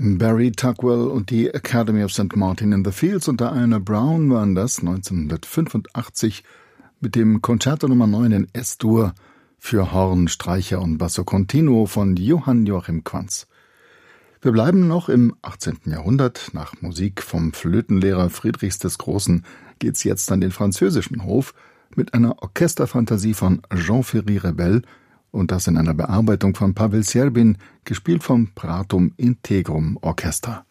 Barry Tuckwell und die Academy of St. Martin in the Fields und Diana Brown waren das 1985 mit dem Concerto Nummer 9 in S-Dur für Horn, Streicher und Basso Continuo von Johann Joachim Quanz. Wir bleiben noch im 18. Jahrhundert. Nach Musik vom Flötenlehrer Friedrichs des Großen geht's jetzt an den französischen Hof mit einer Orchesterfantasie von Jean-Ferry Rebel und das in einer Bearbeitung von Pavel Serbin, gespielt vom Pratum Integrum Orchester.